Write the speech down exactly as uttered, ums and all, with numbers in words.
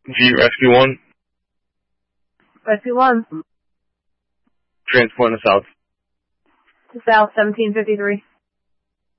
G Rescue one. Rescue one. Transport to South. To South, seventeen fifty-three.